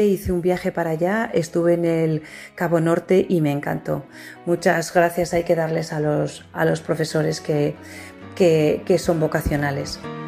Hice un viaje para allá, estuve en el Cabo Norte y me encantó. Muchas gracias hay que darles a los profesores que son vocacionales.